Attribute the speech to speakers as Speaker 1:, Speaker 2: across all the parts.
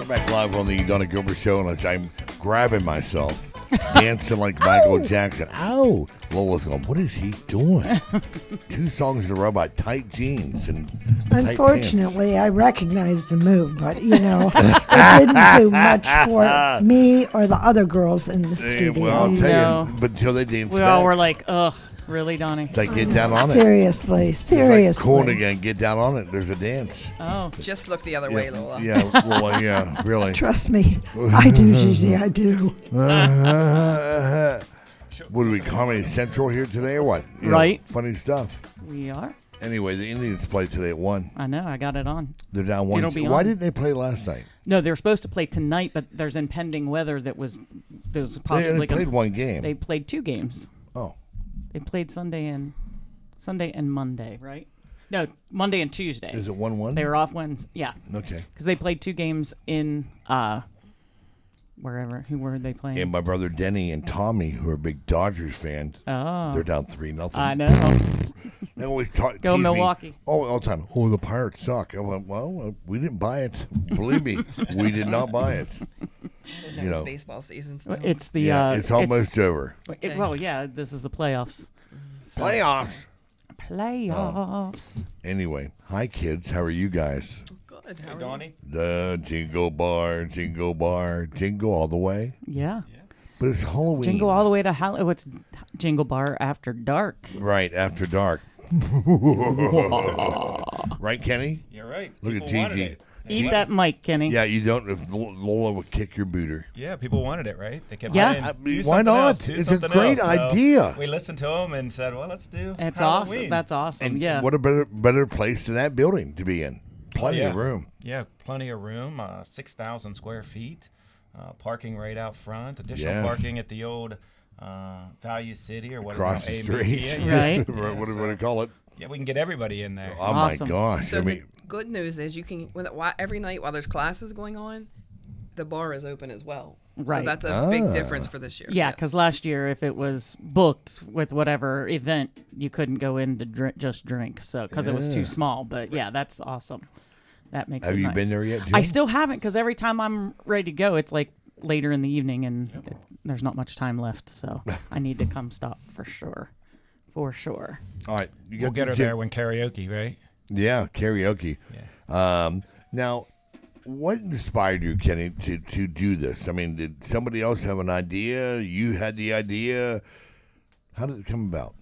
Speaker 1: Back live on the Donna Gilbert Show, and I'm grabbing myself, dancing like Michael Jackson. Ow! Lola's going, what is he doing? 2 songs in a row about tight jeans and
Speaker 2: Unfortunately, I recognize the move, but, it didn't do much for me or the other girls in the studio.
Speaker 1: Well, I'll tell you, but until they danced
Speaker 3: We
Speaker 1: back,
Speaker 3: all were like, ugh, really, Donnie?
Speaker 1: it's like, get down on it.
Speaker 2: Seriously.
Speaker 1: It's like corn again, get down on it. There's a dance.
Speaker 3: Oh.
Speaker 4: Just look the other way, Lola.
Speaker 1: Yeah, Lola, yeah, really.
Speaker 2: Trust me, I do, Gigi, I do.
Speaker 1: What are we, Comedy Central here today or what?
Speaker 3: Right.
Speaker 1: Funny stuff.
Speaker 3: We are?
Speaker 1: Anyway, the Indians play today at 1.
Speaker 3: I know, I got it on.
Speaker 1: They're down 1.
Speaker 3: It'll be
Speaker 1: Why
Speaker 3: on.
Speaker 1: didn't they play last night?
Speaker 3: No, they were supposed to play tonight, but there's impending weather that was possibly
Speaker 1: They played one game.
Speaker 3: They played 2 games.
Speaker 1: Oh.
Speaker 3: They played Sunday and Monday, right? No, Monday and Tuesday.
Speaker 1: Is it 1-1?
Speaker 3: They were off Wednesday. Yeah.
Speaker 1: Okay.
Speaker 3: Because they played 2 games in wherever. Who were they playing?
Speaker 1: And my brother Denny and Tommy, who are big Dodgers fans,
Speaker 3: Oh.
Speaker 1: they're down 3-0.
Speaker 3: I know.
Speaker 1: They always tease
Speaker 3: Go
Speaker 1: me,
Speaker 3: Milwaukee.
Speaker 1: all the time. Oh, the Pirates suck. I went, well, we didn't buy it. Believe me, we did not buy it.
Speaker 4: Next baseball season still.
Speaker 3: It's the
Speaker 1: it's almost over.
Speaker 3: Well, yeah, this is the playoffs. So-
Speaker 1: Playoffs.
Speaker 3: Playoffs.
Speaker 1: Anyway, hi kids. How are you guys?
Speaker 4: Good.
Speaker 5: Hey, Donnie.
Speaker 1: The jingle bar, jingle all the way.
Speaker 3: Yeah.
Speaker 1: But it's Halloween.
Speaker 3: Jingle all the way to Halloween. Oh, it's Jingle Bar After Dark.
Speaker 1: Right after dark. Right, Kenny?
Speaker 5: You're right.
Speaker 1: Look
Speaker 5: People
Speaker 1: at
Speaker 5: wanted
Speaker 1: Gigi.
Speaker 5: it.
Speaker 3: Eat that mic, Kenny.
Speaker 1: Yeah, you don't. If Lola would kick your booter.
Speaker 5: Yeah, people wanted it, right? They kept
Speaker 3: Yeah.
Speaker 5: saying, do
Speaker 1: Why
Speaker 5: something
Speaker 1: not?
Speaker 5: else, do
Speaker 1: It's a
Speaker 5: something
Speaker 1: great
Speaker 5: else. So
Speaker 1: idea.
Speaker 5: we listened to them and said, well, let's do
Speaker 3: It's
Speaker 5: Halloween.
Speaker 3: awesome. That's awesome.
Speaker 1: And
Speaker 3: yeah.
Speaker 1: what a better place than that building to be in. Plenty of room.
Speaker 5: Yeah, plenty of room. 6,000 square feet. Parking right out front. Additional
Speaker 1: Yes.
Speaker 5: parking at the old Value City or whatever.
Speaker 1: Across the street.
Speaker 3: Right.
Speaker 1: What do you call it?
Speaker 5: Yeah, we can get everybody in there.
Speaker 1: Oh,
Speaker 3: Awesome.
Speaker 1: my gosh.
Speaker 4: So
Speaker 1: I mean,
Speaker 4: the good news is you can every night while there's classes going on, the bar is open as well.
Speaker 3: Right.
Speaker 4: So that's a big difference for this year.
Speaker 3: Yeah,
Speaker 4: Yes.
Speaker 3: because last year, if it was booked with whatever event, you couldn't go in to just drink, so because it was too small. But yeah, that's awesome. That makes
Speaker 1: have
Speaker 3: it
Speaker 1: you
Speaker 3: nice.
Speaker 1: been there yet, Jim?
Speaker 3: I still haven't, because every time I'm ready to go, it's like later in the evening, and there's not much time left. So I need to come stop for sure. For sure.
Speaker 1: All right.
Speaker 5: We'll get her there when karaoke, right?
Speaker 1: Yeah, karaoke.
Speaker 5: Yeah.
Speaker 1: Now, what inspired you, Kenny, to do this? I mean, did somebody else have an idea? You had the idea. How did it come about?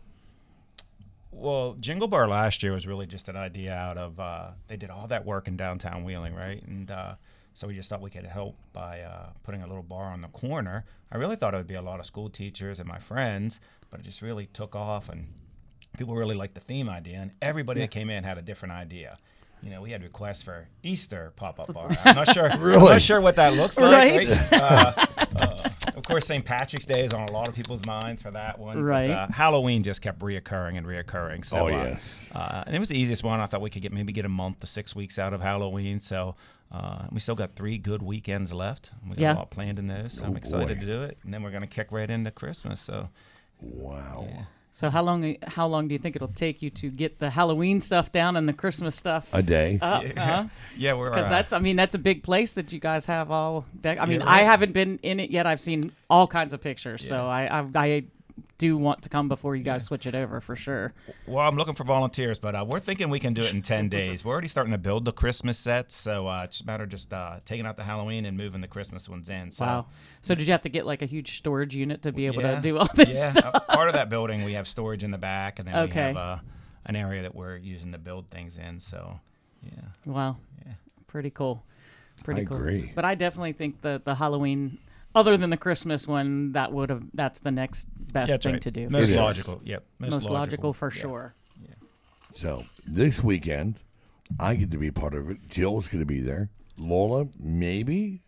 Speaker 5: Well, Jingle Bar last year was really just an idea out of they did all that work in downtown Wheeling, right? And so we just thought we could help by putting a little bar on the corner. I really thought it would be a lot of school teachers and my friends, but it just really took off, and people really liked the theme idea, and everybody that came in had a different idea. You know, we had requests for Easter pop-up bar. I'm not sure. I'm not sure what that looks like. Right? Of course, St. Patrick's Day is on a lot of people's minds for that one.
Speaker 3: Right.
Speaker 5: But, Halloween just kept reoccurring. So,
Speaker 1: yes.
Speaker 5: and it was the easiest one. I thought we could maybe get a month to 6 weeks out of Halloween. So we still got 3 good weekends left. We got a lot planned in those. So I'm excited to do it. And then we're going to kick right into Christmas. So.
Speaker 1: Wow.
Speaker 5: Yeah.
Speaker 3: So how long do you think it'll take you to get the Halloween stuff down and the Christmas stuff
Speaker 1: A day.
Speaker 3: up?
Speaker 5: Yeah, we're
Speaker 3: Because that's a big place that you guys have all. I mean,
Speaker 5: right.
Speaker 3: I haven't been in it yet. I've seen all kinds of pictures, so I do want to come before you guys switch it over for sure.
Speaker 5: Well, I'm looking for volunteers, but we're thinking we can do it in 10 days. We're already starting to build the Christmas sets, so it's a matter of just taking out the Halloween and moving the Christmas ones in. So,
Speaker 3: Wow. So did you have to get like a huge storage unit to be able to do all this stuff?
Speaker 5: Part of that building, we have storage in the back, and then
Speaker 3: Okay.
Speaker 5: we have an area that we're using to build things in. So, yeah.
Speaker 3: Wow.
Speaker 5: Yeah.
Speaker 3: Pretty cool. Pretty
Speaker 1: I
Speaker 3: cool.
Speaker 1: agree.
Speaker 3: But I definitely think the Halloween, other than the Christmas one, that's the next best
Speaker 5: That's
Speaker 3: thing
Speaker 5: right.
Speaker 3: to do.
Speaker 5: Most
Speaker 1: It is.
Speaker 5: logical. Yep.
Speaker 3: Most logical for
Speaker 5: Yeah.
Speaker 3: sure.
Speaker 1: So this weekend, I get to be part of it. Jill's going to be there. Lola, maybe.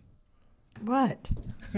Speaker 2: What?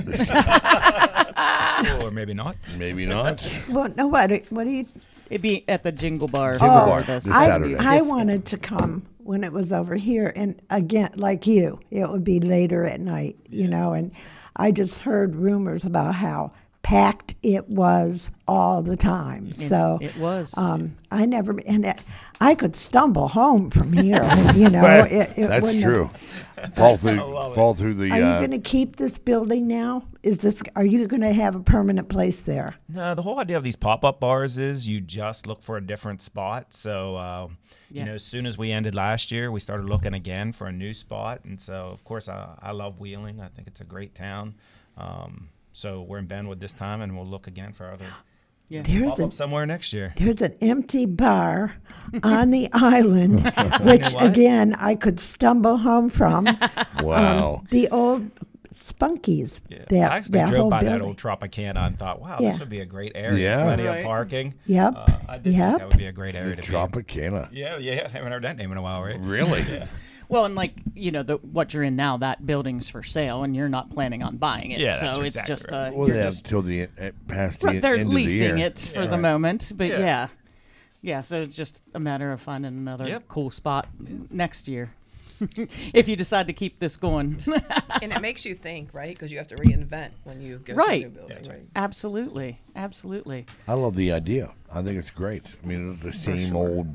Speaker 5: Or maybe not.
Speaker 1: Maybe not.
Speaker 2: Well, no, what do you...
Speaker 3: It'd be at the Jingle Bar.
Speaker 1: Jingle Bar
Speaker 3: this
Speaker 1: this Saturday.
Speaker 2: I wanted to come when it was over here, and again, like you, it would be later at night, and I just heard rumors about how packed it was all the time. So
Speaker 3: it was.
Speaker 2: I never, I could stumble home from here, it
Speaker 1: That's
Speaker 2: wouldn't
Speaker 1: true.
Speaker 2: have-
Speaker 1: fall through the.
Speaker 2: Are you going to keep this building now? Are you going to have a permanent place there?
Speaker 5: No, the whole idea of these pop-up bars is you just look for a different spot. So, as soon as we ended last year, we started looking again for a new spot. And so, of course, I love Wheeling. I think it's a great town. So we're in Benwood this time, and we'll look again for other pop up somewhere next year.
Speaker 2: There's an empty bar on the island, which, again, I could stumble home from.
Speaker 1: Wow.
Speaker 2: The old Spunkies.
Speaker 5: I actually drove by that old Tropicana and thought, wow, this would be a great area.
Speaker 1: Yeah.
Speaker 5: Plenty of parking.
Speaker 2: Yep.
Speaker 5: I did think that would be a great area to be in.
Speaker 1: Tropicana.
Speaker 5: Yeah. I haven't heard that name in a while, right?
Speaker 1: Really?
Speaker 5: Yeah.
Speaker 3: Well, and what you're in now, that building's for sale, and you're not planning on buying it.
Speaker 5: Yeah,
Speaker 3: so
Speaker 5: that's
Speaker 3: it's
Speaker 5: exactly
Speaker 3: just
Speaker 5: right.
Speaker 1: Well, they have until past the
Speaker 3: they're
Speaker 1: end of the year.
Speaker 3: leasing it for the moment, but
Speaker 5: Yeah.
Speaker 3: yeah. So it's just a matter of finding another
Speaker 5: Yep.
Speaker 3: cool spot next year, if you decide to keep this going.
Speaker 4: And it makes you think, right? Because you have to reinvent when you go to a
Speaker 3: Right.
Speaker 4: new building. Right.
Speaker 3: Absolutely.
Speaker 1: I love the idea. I think it's great. I mean, it's the same old.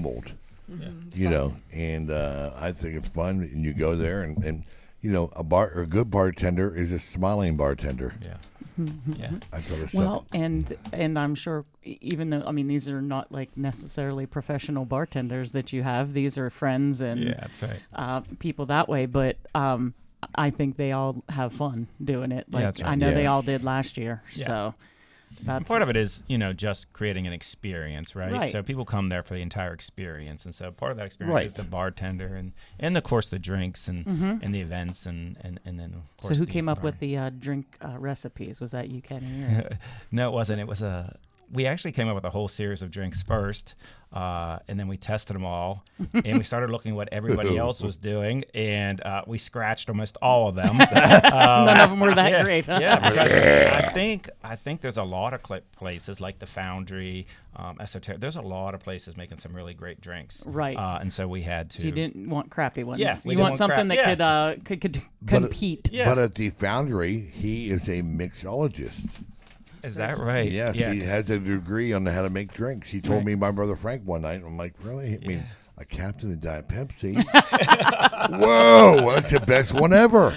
Speaker 1: And I think it's fun. And you go there, and a good bartender is a smiling bartender.
Speaker 5: Yeah.
Speaker 1: That's what it's
Speaker 3: Well, and I'm sure, even though these are not like necessarily professional bartenders that you have, these are friends and
Speaker 5: that's right.
Speaker 3: people that way. But I think they all have fun doing it. Like
Speaker 5: that's right.
Speaker 3: I know they all
Speaker 1: Yes.
Speaker 3: did last year.
Speaker 5: Yeah.
Speaker 3: So that's
Speaker 5: Part of it is, just creating an experience, right?
Speaker 3: Right.
Speaker 5: So people come there for the entire experience, and so part of that experience
Speaker 1: Right.
Speaker 5: is the bartender and of course the drinks and the events and then of course.
Speaker 3: So who
Speaker 5: the
Speaker 3: came up
Speaker 5: bar.
Speaker 3: with the drink recipes? Was that you, Kenny? Or?
Speaker 5: No, it wasn't. It was we actually came up with a whole series of drinks first, and then we tested them all, and we started looking at what everybody else was doing, and we scratched almost all of them.
Speaker 3: None of them were that great. Huh?
Speaker 5: Yeah, because I think there's a lot of places like the Foundry, Esoteric. There's a lot of places making some really great drinks.
Speaker 3: Right.
Speaker 5: And so we had to.
Speaker 3: So you didn't want crappy ones.
Speaker 5: Yeah, we
Speaker 3: you
Speaker 5: didn't
Speaker 3: want
Speaker 5: want
Speaker 3: something
Speaker 5: crap-
Speaker 3: that could compete.
Speaker 1: But at the Foundry, he is a mixologist.
Speaker 5: Is that right?
Speaker 1: Yes,
Speaker 5: Yeah,
Speaker 1: he has a degree on how to make drinks. He told me my brother Frank one night. I'm like, really? I mean, a Captain of Diet Pepsi? Whoa, that's the best one ever.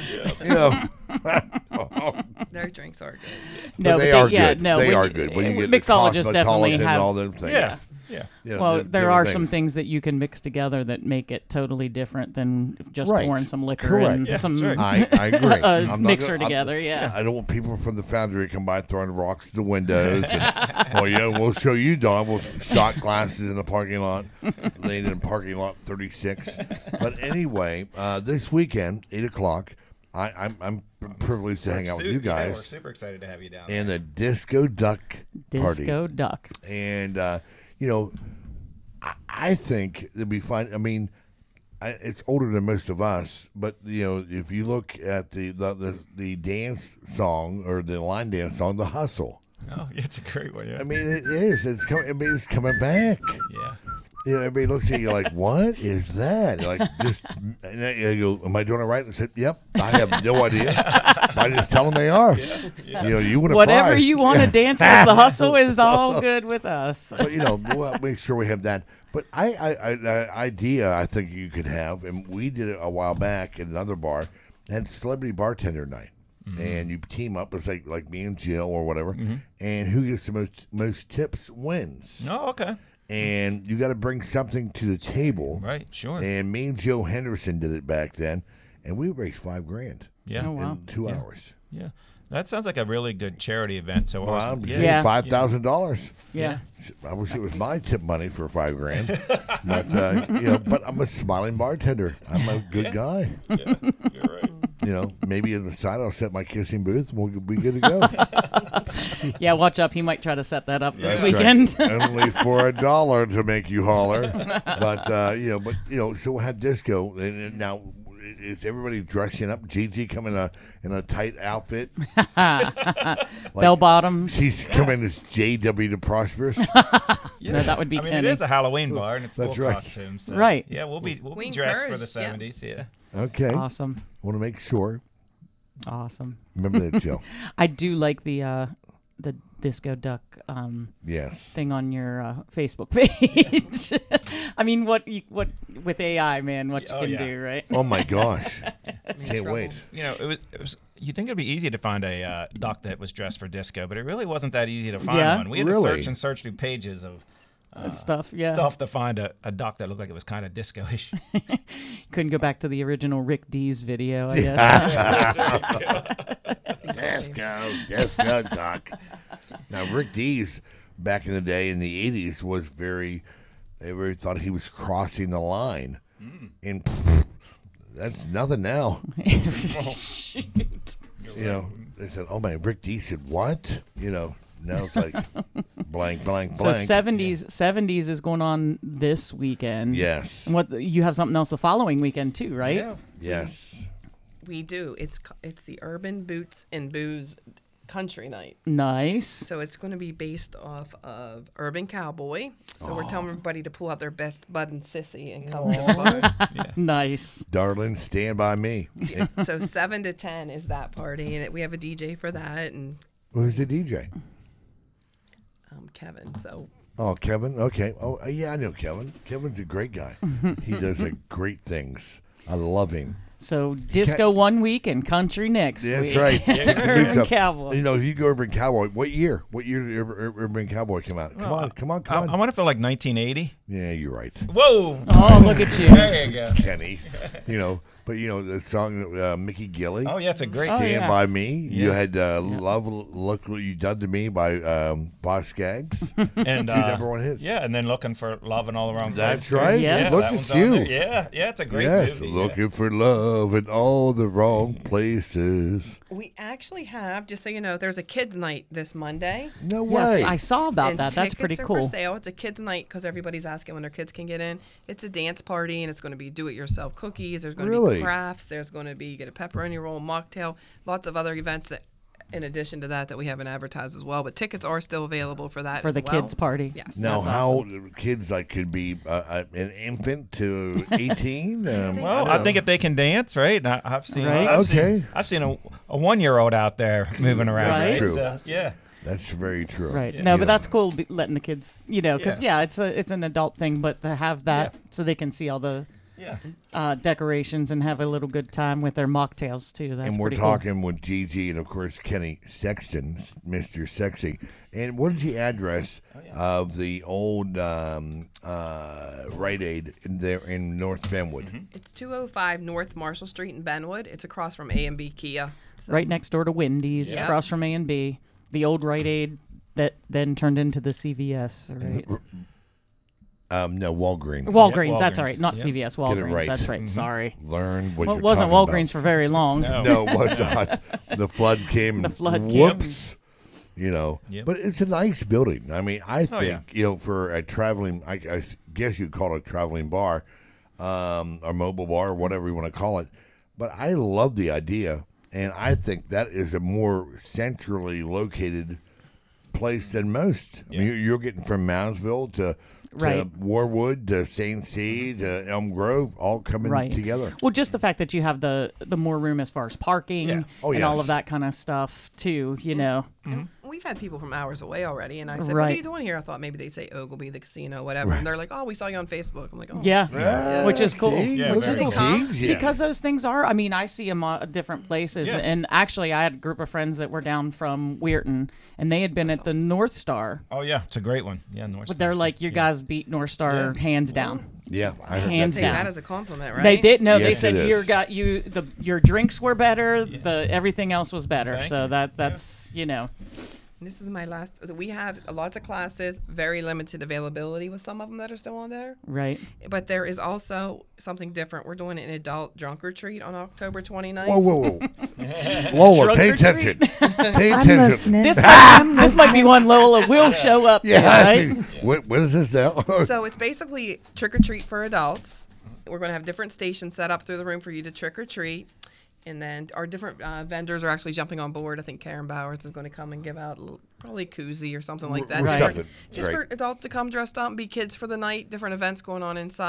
Speaker 4: Their drinks are good.
Speaker 3: No,
Speaker 1: they
Speaker 3: but
Speaker 1: are
Speaker 3: yeah,
Speaker 1: good.
Speaker 3: No,
Speaker 1: they
Speaker 3: when
Speaker 1: are
Speaker 3: you-
Speaker 1: good. When you get
Speaker 3: mixologists
Speaker 1: the
Speaker 3: definitely
Speaker 1: cosmetologist
Speaker 3: have.
Speaker 1: and all them things.
Speaker 5: Yeah.
Speaker 3: Well, there
Speaker 1: different
Speaker 3: are some things that you can mix together that make it totally different than just
Speaker 1: Right.
Speaker 3: pouring some liquor
Speaker 1: Correct.
Speaker 3: and
Speaker 1: Yeah,
Speaker 3: some
Speaker 5: sure.
Speaker 1: I agree. I'm not
Speaker 3: mixer
Speaker 1: gonna-
Speaker 3: together. Yeah.
Speaker 1: I don't want people from the Foundry to come by throwing rocks at the windows. We'll show you, Don. We'll shot glasses in the parking lot, laying in parking lot 36. But anyway, this weekend, 8 o'clock, I'm privileged to hang out with you
Speaker 5: Yeah, we're
Speaker 1: guys
Speaker 5: super excited to have you down
Speaker 1: in
Speaker 5: there.
Speaker 1: the Disco Duck party.
Speaker 3: Disco Duck.
Speaker 1: And I think it'd be fun. I mean, it's older than most of us, but if you look at the dance song or the line dance song, The Hustle.
Speaker 5: Oh, yeah, it's a great one. Yeah.
Speaker 1: I mean, it is. It's coming back.
Speaker 5: Yeah.
Speaker 1: Everybody looks at you like, "What is that?" Like, just and you go, "Am I doing it right?" And I said, "Yep." I have no idea. I just tell them they are. You want a
Speaker 3: Whatever
Speaker 1: prize.
Speaker 3: you want to dance with, the hustle is all good with us.
Speaker 1: But we'll make sure we have that. But idea I think you could have, and we did it a while back at another bar, had celebrity bartender night, and you team up. It's like me and Jill or whatever, and who gets the most tips wins.
Speaker 5: Oh, okay.
Speaker 1: And you got to bring something to the table.
Speaker 5: Right. Sure.
Speaker 1: And me and Joe Henderson did it back then, and we raised $5,000
Speaker 5: Yeah.
Speaker 3: Oh, wow.
Speaker 1: in 2 hours.
Speaker 5: Yeah. That sounds like a really good charity event. So
Speaker 1: Well,
Speaker 5: awesome.
Speaker 1: I'm
Speaker 3: Yeah.
Speaker 1: $5,000.
Speaker 3: Yeah.
Speaker 1: I wish it was my tip money for $5,000, but but I'm a smiling bartender. I'm a good guy.
Speaker 5: Yeah, you're right.
Speaker 1: Maybe in the side I'll set my kissing booth and we'll be good to go.
Speaker 3: Yeah, watch up. He might try to set that up this
Speaker 1: That's right.
Speaker 3: weekend.
Speaker 1: Only for $1 to make you holler. But so we'll have disco, and now is everybody dressing up? Gigi come in a tight outfit.
Speaker 3: Bell bottoms.
Speaker 1: She's coming as J.W. the Prosperous.
Speaker 3: No, that would be
Speaker 5: I mean,
Speaker 3: Kenny.
Speaker 5: it is a Halloween bar, and it's
Speaker 1: That's
Speaker 5: full
Speaker 1: right.
Speaker 5: costume. So,
Speaker 3: Right.
Speaker 5: Yeah, we'll be
Speaker 4: We
Speaker 5: dressed for the
Speaker 4: encourage,
Speaker 5: 70s. Yeah.
Speaker 1: Okay.
Speaker 3: Awesome.
Speaker 1: Want to make sure.
Speaker 3: Awesome.
Speaker 1: Remember that, Joe.
Speaker 3: I do like the disco duck
Speaker 1: Yes.
Speaker 3: thing on your Facebook page. I mean, what with AI, man, what you
Speaker 5: Oh,
Speaker 3: can
Speaker 5: yeah.
Speaker 3: do, right?
Speaker 1: Oh my gosh.
Speaker 4: I'm in
Speaker 1: Can't
Speaker 4: trouble.
Speaker 1: wait.
Speaker 5: You know, it was. You think it'd be easy to find a duck that was dressed for disco, but it really wasn't that easy to find
Speaker 3: Yeah?
Speaker 5: one. We had
Speaker 1: Really?
Speaker 5: to search through pages of
Speaker 3: Stuff, yeah.
Speaker 5: stuff to find a duck that looked like it was kind of disco-ish.
Speaker 3: Couldn't go back to the original Rick D's video, I guess.
Speaker 1: Disco duck. Now, Rick Dees, back in the day in the 80s, was they really thought he was crossing the line. And that's nothing now.
Speaker 3: Shoot.
Speaker 1: You know, they said, oh, man, Rick Dees said, what? You know, now it's like blank, blank,
Speaker 3: So
Speaker 1: blank.
Speaker 3: 70s is going on this weekend.
Speaker 1: Yes.
Speaker 3: And you have something else the following weekend too, right?
Speaker 5: Yeah.
Speaker 1: Yes.
Speaker 4: We do. It's the Urban Boots and Booze Country Night.
Speaker 3: Nice.
Speaker 4: So it's going to be based off of Urban Cowboy. So we're telling everybody to pull out their best bud and sissy and come to the bar.
Speaker 3: Nice.
Speaker 1: Darling, stand by me.
Speaker 4: So 7 to 10 is that party, and we have a DJ for that, and
Speaker 1: Who's the DJ?
Speaker 4: Kevin. So
Speaker 1: Oh, Kevin. Okay. Oh, yeah, I know Kevin. Kevin's a great guy. He does great things. I love him.
Speaker 3: So disco one week and country next
Speaker 1: That's
Speaker 3: week.
Speaker 1: right. Kick the boots
Speaker 3: Urban
Speaker 1: up.
Speaker 3: Cowboy.
Speaker 1: You know, you go Urban Cowboy. What year? What year did Urban Cowboy come out? Come on.
Speaker 5: I want to feel like 1980.
Speaker 1: Yeah, you're right,
Speaker 5: Whoa.
Speaker 3: Oh, look at you.
Speaker 5: There you go.
Speaker 1: Kenny. You know, but you know the song Mickey Gilly.
Speaker 5: Oh, yeah, it's a great
Speaker 3: Oh,
Speaker 1: Stand
Speaker 3: yeah.
Speaker 1: by Me. You
Speaker 5: Yeah.
Speaker 1: had Love Look What You Done to Me by Boss Skaggs.
Speaker 5: And
Speaker 1: number one hits.
Speaker 5: Yeah, and then Looking for Love in All the Wrong
Speaker 1: That's
Speaker 5: Places.
Speaker 1: right.
Speaker 3: Yes.
Speaker 1: Look
Speaker 5: that
Speaker 1: at
Speaker 5: one's on
Speaker 1: you.
Speaker 5: there. Yeah, it's a great
Speaker 1: Yes,
Speaker 5: movie.
Speaker 1: looking for love in all the wrong places.
Speaker 4: we actually have, just so you know, there's a kids' night this Monday.
Speaker 1: No
Speaker 3: Yes,
Speaker 1: way.
Speaker 3: I saw about
Speaker 4: And
Speaker 3: that. That's pretty
Speaker 4: tickets are
Speaker 3: cool.
Speaker 4: for sale. It's a kids' night because everybody's asking when their kids can get in. It's a dance party, and it's going to be do-it-yourself cookies. There's going to
Speaker 1: Really?
Speaker 4: be crafts. There's going to be, you get a pepperoni roll, mocktail, lots of other events that, in addition to that we haven't advertised as well. But tickets are still available for that
Speaker 3: For
Speaker 4: as
Speaker 3: the
Speaker 4: well.
Speaker 3: kids' party.
Speaker 4: Yes.
Speaker 1: Now,
Speaker 3: That's
Speaker 1: how kids like could be an infant to 18?
Speaker 5: Well, I think if they can dance, right? I've seen.
Speaker 3: Right.
Speaker 1: Okay.
Speaker 5: I've seen a 1-year-old out there moving around.
Speaker 3: Right.
Speaker 1: True.
Speaker 5: Yeah.
Speaker 1: That's very true.
Speaker 3: Right.
Speaker 1: You
Speaker 3: No,
Speaker 1: know.
Speaker 3: but that's cool letting the kids, because
Speaker 5: Yeah.
Speaker 3: it's an adult thing, but to have that so they can see all the
Speaker 5: Yeah.
Speaker 3: decorations and have a little good time with their mocktails too. That's
Speaker 1: And we're
Speaker 3: pretty cool.
Speaker 1: talking with Gigi and, of course, Kenny Sexton, Mr. Sexy. And what is the address of the old Rite Aid there in North Benwood?
Speaker 4: It's 205 North Marshall Street in Benwood. It's across from A&B Kia. So
Speaker 3: Right next door to Wendy's,
Speaker 4: Yeah.
Speaker 3: across from A&B, the old Rite Aid that then turned into the CVS. Right?
Speaker 1: No, Walgreens.
Speaker 3: Walgreens, that's
Speaker 5: Walgreens.
Speaker 3: all right. Not
Speaker 5: Yeah.
Speaker 3: CVS,
Speaker 1: Get it
Speaker 3: Walgreens.
Speaker 1: right.
Speaker 3: That's right. Sorry.
Speaker 1: Learn what
Speaker 3: Well,
Speaker 1: you're
Speaker 3: it wasn't
Speaker 1: talking
Speaker 3: Walgreens for very long.
Speaker 1: about. No, it was not. The flood came.
Speaker 3: The flood came.
Speaker 1: Whoops. You know,
Speaker 5: Yep.
Speaker 1: but it's a nice building. I mean, I think,
Speaker 5: yeah.
Speaker 1: you know, for a traveling, I guess you'd call it a traveling bar, or mobile bar, or whatever you want to call it. But I love the idea, and I think that is a more centrally located place than most. I mean, you're getting from Moundsville to
Speaker 3: Right.
Speaker 1: Warwood to St. C to Elm Grove, all coming
Speaker 3: Right.
Speaker 1: together.
Speaker 3: Well, just the fact that you have the more room as far as parking
Speaker 5: Yeah.
Speaker 1: Oh,
Speaker 3: and all
Speaker 1: yes.
Speaker 3: of that kind of stuff too, you know.
Speaker 4: we've had people from hours away already, and I said, "What are
Speaker 3: Right.
Speaker 4: you doing here?" I thought maybe they'd say Ogilvy, the casino, whatever. And they're like, "Oh, we saw you on Facebook." I'm like, "Oh,
Speaker 3: Yeah, which is cool.
Speaker 1: See?
Speaker 5: Yeah,
Speaker 1: Look
Speaker 5: very
Speaker 1: at
Speaker 5: cool.
Speaker 1: these, yeah.
Speaker 3: Because those things are, I mean, I see them at different places.
Speaker 5: Yeah.
Speaker 3: And actually, I had a group of friends that were down from Weirton, and they had been at the North Star.
Speaker 5: Oh yeah, it's a great one. Yeah, North.
Speaker 3: But they're like, you guys beat North Star hands down.
Speaker 1: Yeah, I heard
Speaker 3: Hands
Speaker 1: that.
Speaker 4: take
Speaker 3: down.
Speaker 4: that as a compliment, right?"
Speaker 3: They did. No, they
Speaker 1: Yes,
Speaker 3: said
Speaker 1: it is.
Speaker 3: your drinks were better. Everything else was better.
Speaker 5: Thank
Speaker 3: So
Speaker 5: you.
Speaker 3: that's
Speaker 4: This is my last. We have lots of classes, very limited availability with some of them that are still on there.
Speaker 3: right.
Speaker 4: But there is also something different. We're doing an adult drunk retreat on October 29th.
Speaker 1: Whoa, whoa, whoa. Lola,
Speaker 3: Drunk
Speaker 1: pay
Speaker 3: retreat?
Speaker 1: attention. Pay
Speaker 2: I'm
Speaker 1: attention.
Speaker 2: listening.
Speaker 3: This
Speaker 2: I'm
Speaker 3: might, this might be one Lola will show up to,
Speaker 1: Yeah,
Speaker 3: right?
Speaker 1: what is this now?
Speaker 4: So it's basically trick or treat for adults. We're going to have different stations set up through the room for you to trick or treat. And then our different vendors are actually jumping on board. I think Karen Bowers is going to come and give out probably a koozie or something like that.
Speaker 1: Right.
Speaker 4: Different-
Speaker 1: Something.
Speaker 4: Just
Speaker 1: Right.
Speaker 4: for adults to come dressed up and be kids for the night. Different events going on inside.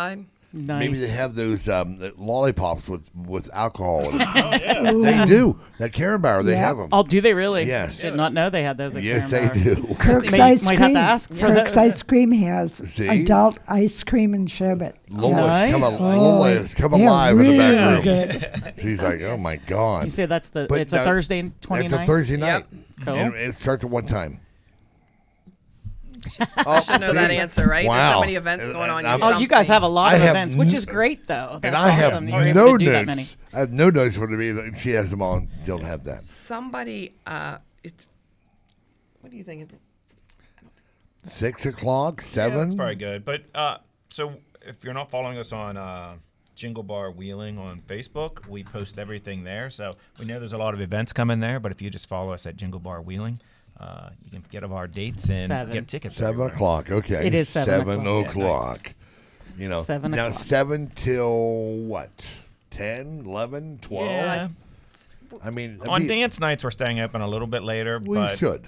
Speaker 3: Nice.
Speaker 1: Maybe they have those lollipops with alcohol in it.
Speaker 5: Oh yeah.
Speaker 1: They do. That Karen Bauer, they
Speaker 2: Yeah.
Speaker 1: have them.
Speaker 3: Oh, do they really?
Speaker 1: Yes.
Speaker 3: Did not know they had those at
Speaker 1: Yes,
Speaker 3: Karen
Speaker 1: they
Speaker 3: Bauer.
Speaker 1: do.
Speaker 2: Kirk's
Speaker 3: May-
Speaker 2: Ice
Speaker 3: might
Speaker 2: Cream.
Speaker 3: have to ask for
Speaker 2: Kirk's
Speaker 3: those.
Speaker 2: Ice Cream has
Speaker 1: See?
Speaker 2: adult ice cream and sherbet.
Speaker 1: Lola's come,
Speaker 3: Nice.
Speaker 1: Lola's come
Speaker 2: They're
Speaker 1: alive in the back
Speaker 2: really
Speaker 1: room.
Speaker 2: good.
Speaker 1: She's like, oh my God.
Speaker 3: You say that's the.
Speaker 1: But
Speaker 3: it's
Speaker 1: now-
Speaker 3: a Thursday,
Speaker 1: It's
Speaker 3: 29th.
Speaker 1: a Thursday night.
Speaker 3: Cool.
Speaker 1: And it starts at what time?
Speaker 4: I should know that answer, right? There's
Speaker 1: Wow.
Speaker 4: so many events going on.
Speaker 1: I'm-
Speaker 3: Oh, you guys have a lot
Speaker 1: I
Speaker 3: of
Speaker 1: have
Speaker 3: events, which
Speaker 1: n-
Speaker 3: is great though. That's
Speaker 1: And I have
Speaker 3: awesome. You're able
Speaker 1: no
Speaker 3: to do that many.
Speaker 1: notes. I have no notes for the meeting. She has them on. Don't have that.
Speaker 4: Somebody, it's, what do you think?
Speaker 1: 6 o'clock,
Speaker 5: Yeah,
Speaker 1: 7.
Speaker 5: that's probably good. But so if you're not following us on Jingle Bar Wheeling on Facebook, we post everything there. So we know there's a lot of events coming there. But if you just follow us at Jingle Bar Wheeling, you can get our dates and
Speaker 3: 7.
Speaker 5: get tickets.
Speaker 1: 7
Speaker 5: everywhere.
Speaker 1: o'clock. Okay.
Speaker 3: It is 7
Speaker 1: 7
Speaker 3: o'clock.
Speaker 1: o'clock. You know,
Speaker 3: 7
Speaker 1: now
Speaker 3: o'clock.
Speaker 1: 7 till what? 10, 11, 12?
Speaker 5: Yeah.
Speaker 1: I mean,
Speaker 5: On dance nights, we're staying open a little bit later.
Speaker 1: we
Speaker 5: but,
Speaker 1: should.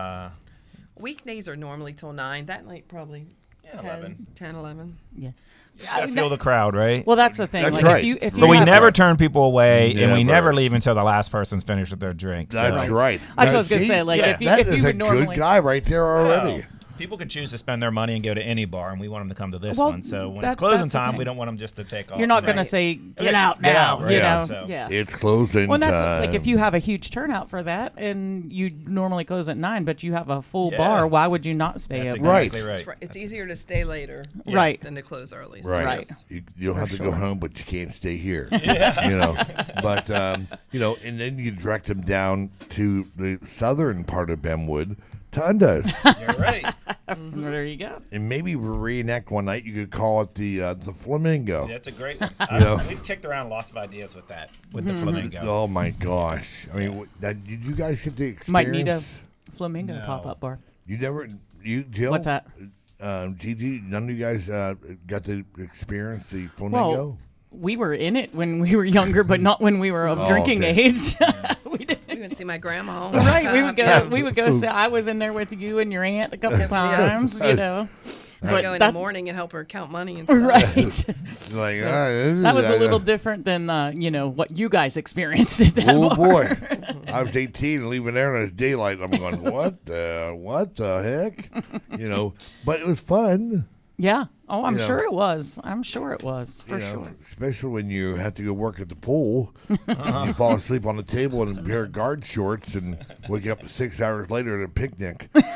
Speaker 4: Weekdays are normally till 9. That night probably 10,
Speaker 5: 11.
Speaker 4: 10, 11.
Speaker 3: Yeah.
Speaker 5: Just gotta feel the crowd, right?
Speaker 3: Well, that's the thing.
Speaker 1: That's
Speaker 3: like
Speaker 1: right.
Speaker 3: if you
Speaker 5: But we
Speaker 3: have-
Speaker 5: never turn people away, and we
Speaker 1: Never.
Speaker 5: never leave until the last person's finished with their drink.
Speaker 1: That's
Speaker 5: so.
Speaker 1: right.
Speaker 3: That's what I
Speaker 1: Now,
Speaker 3: was gonna
Speaker 1: see,
Speaker 3: say. Like
Speaker 5: Yeah.
Speaker 3: if you
Speaker 1: that
Speaker 3: if
Speaker 1: is
Speaker 3: you
Speaker 1: a
Speaker 3: would normally.
Speaker 1: good guy right there already.
Speaker 5: Well, people could choose to spend their money and go to any bar, and we want them to come to this
Speaker 3: Well,
Speaker 5: one. So when
Speaker 3: that-
Speaker 5: it's closing
Speaker 3: that's the
Speaker 5: time,
Speaker 3: thing.
Speaker 5: we don't want them just to take off.
Speaker 3: You're not going to
Speaker 4: Right.
Speaker 3: say get
Speaker 5: Yeah,
Speaker 3: out
Speaker 5: get
Speaker 3: now.
Speaker 5: out, right.
Speaker 3: You
Speaker 5: Yeah,
Speaker 3: know.
Speaker 5: so-
Speaker 3: Yeah.
Speaker 1: It's closing
Speaker 3: Well, that's
Speaker 1: time.
Speaker 3: like if you have a huge turnout for that, and you normally close at 9, but you have a full
Speaker 5: Yeah.
Speaker 3: bar. Why would you not stay
Speaker 5: That's
Speaker 3: open?
Speaker 5: exactly
Speaker 1: Right.
Speaker 5: right.
Speaker 4: It's, it's easier to stay later
Speaker 3: Right.
Speaker 4: than to close early. So
Speaker 1: Right.
Speaker 3: Right.
Speaker 1: You don't have to go home, but you can't stay here. You know, but and then you direct them down to the southern part of Benwood to Undoes,
Speaker 5: You're right.
Speaker 3: There you go.
Speaker 1: and maybe reenact one night. You could call it the Flamingo.
Speaker 5: That's a great one.
Speaker 1: know?
Speaker 5: We've kicked around lots of ideas with that, with the flamingo.
Speaker 1: Oh my gosh! I mean, did you guys get the experience?
Speaker 3: Might need a flamingo
Speaker 5: No.
Speaker 3: pop-up bar.
Speaker 1: You never, Jill?
Speaker 3: What's that?
Speaker 1: Gigi, none of you guys got to experience the Flamingo.
Speaker 3: Well, we were in it when we were younger, but not when we were of
Speaker 1: Oh,
Speaker 3: drinking
Speaker 1: okay.
Speaker 3: age. We didn't.
Speaker 4: You can see my grandma.
Speaker 3: Right, we would go. We would go. Say, I was in there with you and your aunt a couple
Speaker 4: Yeah.
Speaker 3: times. You know,
Speaker 4: I
Speaker 3: but
Speaker 4: go in
Speaker 3: that-
Speaker 4: the morning and help her count money and stuff.
Speaker 3: right.
Speaker 1: Like
Speaker 3: So,
Speaker 1: this is-
Speaker 3: That was a little different than what you guys experienced at that
Speaker 1: Oh
Speaker 3: bar.
Speaker 1: boy, I was 18 and leaving there and it's daylight. I'm going, what the heck? You know, but it was fun.
Speaker 3: Yeah. Oh, I'm
Speaker 1: You know.
Speaker 3: sure it was. I'm sure it was for
Speaker 1: You know,
Speaker 3: sure.
Speaker 1: especially when you have to go work at the pool. You fall asleep on the table in a pair of guard shorts and wake up 6 hours later at a picnic.